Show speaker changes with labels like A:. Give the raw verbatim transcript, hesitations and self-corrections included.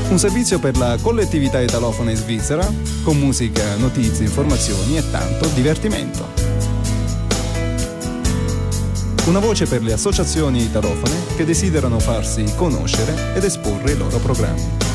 A: Un servizio per la collettività italofona in Svizzera, con musica, notizie, informazioni e tanto divertimento. Una voce per le associazioni italofone che desiderano farsi conoscere ed esporre i loro programmi.